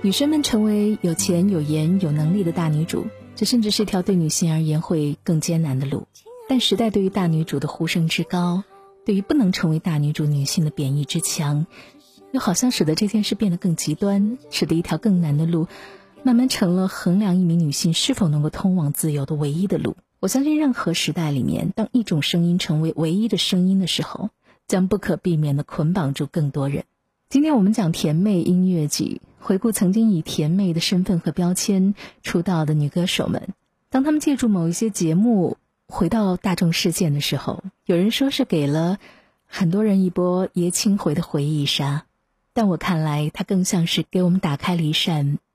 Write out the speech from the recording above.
女生们成为有钱有颜有能力的大女主，这甚至是一条对女性而言会更艰难的路。但时代对于大女主的呼声之高，对于不能成为大女主女性的贬义之强，又好像使得这件事变得更极端，使得一条更难的路慢慢成了衡量一名女性是否能够通往自由的唯一的路。我相信任何时代里面，当一种声音成为唯一的声音的时候，将不可避免地捆绑住更多人。今天我们讲甜妹音乐剧，回顾曾经以甜妹的身份和标签出道的女歌手们，当她们借助某一些节目回到大众视线的时候，有人说是给了很多人一波爷青回的回忆杀，但我看来它更像是给我们打开了一扇